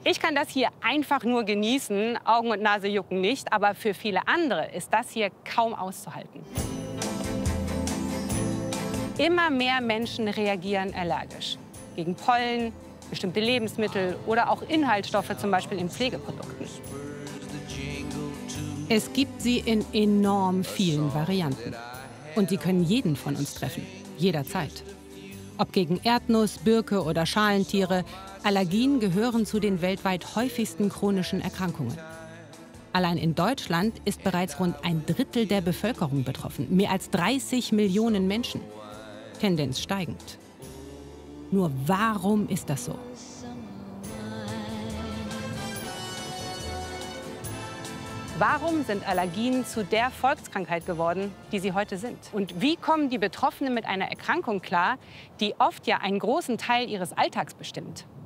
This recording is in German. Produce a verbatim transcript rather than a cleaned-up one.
Ich kann das hier einfach nur genießen, Augen und Nase jucken nicht, aber für viele andere ist das hier kaum auszuhalten. Immer mehr Menschen reagieren allergisch gegen Pollen, bestimmte Lebensmittel oder auch Inhaltsstoffe, zum Beispiel in Pflegeprodukten. Es gibt sie in enorm vielen Varianten. Und die können jeden von uns treffen, jederzeit. Ob gegen Erdnuss, Birke oder Schalentiere, Allergien gehören zu den weltweit häufigsten chronischen Erkrankungen. Allein in Deutschland ist bereits rund ein Drittel der Bevölkerung betroffen, mehr als dreißig Millionen Menschen. Tendenz steigend. Nur warum ist das so? Warum sind Allergien zu der Volkskrankheit geworden, die sie heute sind? Und wie kommen die Betroffenen mit einer Erkrankung klar, die oft ja einen großen Teil ihres Alltags bestimmt?